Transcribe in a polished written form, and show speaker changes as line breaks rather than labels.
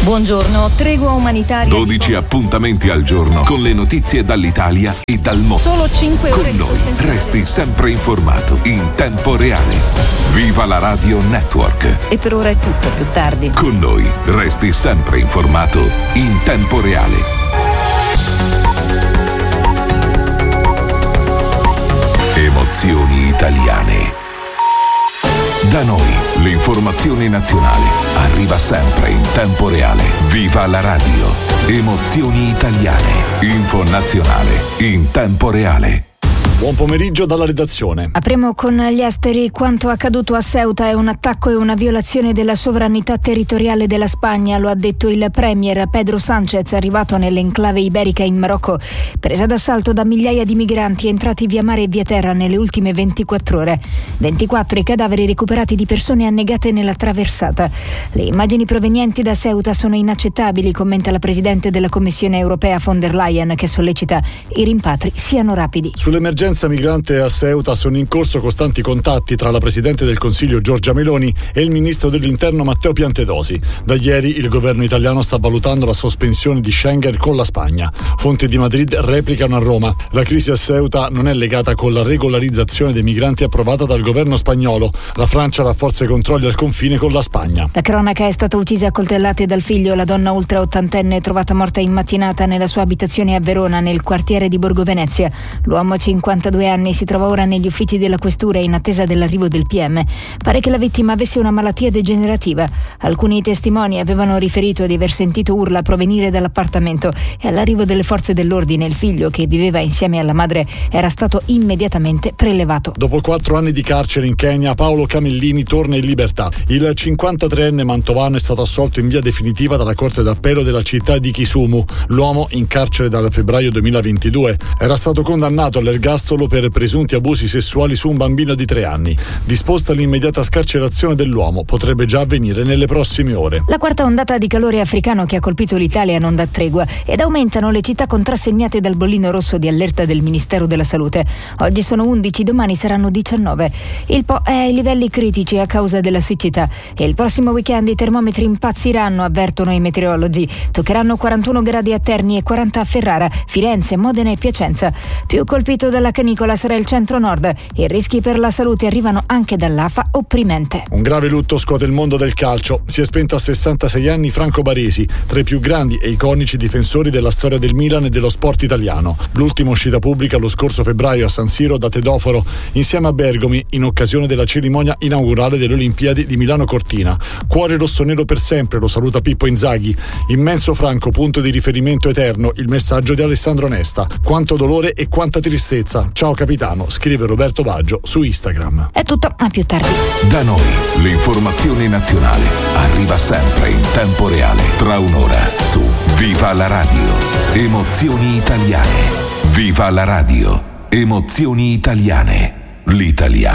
Buongiorno, tregua umanitaria.
12 appuntamenti al giorno con le notizie dall'Italia e dal mondo.
Solo 5 ore
con
di
noi
sospensione.
resti sempre informato in tempo reale. Viva la Radio Network.
E per ora è tutto, più tardi.
Con noi resti sempre informato in tempo reale. Emozioni italiane. Da noi l'informazione nazionale arriva sempre in tempo reale. Viva la radio. Emozioni italiane. Info nazionale in tempo reale.
Buon pomeriggio dalla redazione.
Apriamo con gli esteri. Quanto accaduto a Ceuta è un attacco e una violazione della sovranità territoriale della Spagna, lo ha detto il premier Pedro Sánchez, arrivato nell'enclave iberica in Marocco, presa d'assalto da migliaia di migranti entrati via mare e via terra nelle ultime 24 ore. 24 i cadaveri recuperati di persone annegate nella traversata. Le immagini provenienti da Ceuta sono inaccettabili, commenta la presidente della Commissione europea von der Leyen, che sollecita i rimpatri siano rapidi.
Sull'emergenza migrante a Ceuta sono in corso costanti contatti tra la Presidente del Consiglio Giorgia Meloni e il Ministro dell'Interno Matteo Piantedosi. Da ieri il governo italiano sta valutando la sospensione di Schengen con la Spagna. Fonti di Madrid replicano a Roma. La crisi a Ceuta non è legata con la regolarizzazione dei migranti approvata dal governo spagnolo. La Francia rafforza i controlli al confine con la Spagna.
La cronaca: è stata uccisa a coltellate dal figlio la donna ultra ottantenne trovata morta in mattinata nella sua abitazione a Verona, nel quartiere di Borgo Venezia. L'uomo 52 anni si trova ora negli uffici della questura in attesa dell'arrivo del PM. Pare che la vittima avesse una malattia degenerativa. Alcuni testimoni avevano riferito di aver sentito urla provenire dall'appartamento e all'arrivo delle forze dell'ordine il figlio, che viveva insieme alla madre, era stato immediatamente prelevato.
Dopo 4 anni di carcere in Kenya, Paolo Camellini torna in libertà. Il 53enne mantovano è stato assolto in via definitiva dalla Corte d'Appello della città di Kisumu. L'uomo, in carcere dal febbraio 2022, era stato condannato all'ergastolo per presunti abusi sessuali su un bambino di 3 anni. Disposta l'immediata scarcerazione dell'uomo, potrebbe già avvenire nelle prossime ore.
La quarta ondata di calore africano che ha colpito l'Italia non dà tregua ed aumentano le città contrassegnate dal bollino rosso di allerta del Ministero della Salute. Oggi sono 11, domani saranno 19. Il Po è ai livelli critici a causa della siccità e il prossimo weekend i termometri impazziranno, avvertono i meteorologi. Toccheranno 41 gradi a Terni e 40 a Ferrara, Firenze, Modena e Piacenza. Più colpito dalla canicola sarà il centro-nord. I rischi per la salute arrivano anche dall'afa opprimente.
Un grave lutto scuote il mondo del calcio. Si è spento a 66 anni Franco Baresi, tra i più grandi e iconici difensori della storia del Milan e dello sport italiano. L'ultima uscita pubblica lo scorso febbraio a San Siro da Tedoforo, insieme a Bergomi, in occasione della cerimonia inaugurale delle Olimpiadi di Milano Cortina. Cuore rossonero per sempre, lo saluta Pippo Inzaghi. Immenso Franco, punto di riferimento eterno, il messaggio di Alessandro Nesta. Quanto dolore e quanta tristezza. Ciao capitano, scrive Roberto Baggio su Instagram.
È tutto, a più tardi.
Da noi l'informazione nazionale arriva sempre in tempo reale. Tra un'ora su Viva la Radio. Emozioni italiane. Viva la Radio. Emozioni italiane. L'italiano.